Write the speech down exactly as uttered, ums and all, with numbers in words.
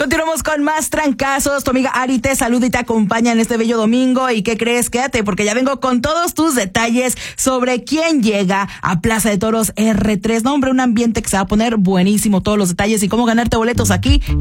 Continuamos con más trancazos. Tu amiga Ari te saluda y te acompaña en este bello domingo. ¿Y qué crees? Quédate porque ya vengo con todos tus detalles sobre quién llega a Plaza de Toros erre tres. No, hombre, un ambiente que se va a poner buenísimo. Todos los detalles y cómo ganarte boletos aquí